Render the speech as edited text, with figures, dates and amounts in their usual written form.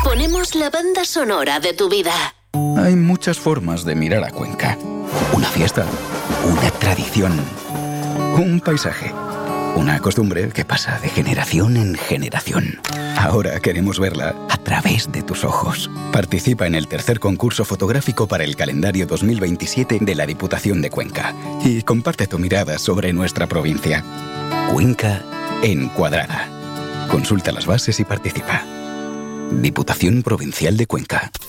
Ponemos la banda sonora de tu vida. Hay muchas formas de mirar a Cuenca. Una fiesta, una tradición, un paisaje, una costumbre que pasa de generación en generación. Ahora queremos verla a través de tus ojos. Participa en el tercer concurso fotográfico para el calendario 2027 de la Diputación de Cuenca y comparte tu mirada sobre nuestra provincia. Cuenca encuadrada. Consulta las bases y participa. Diputación Provincial de Cuenca.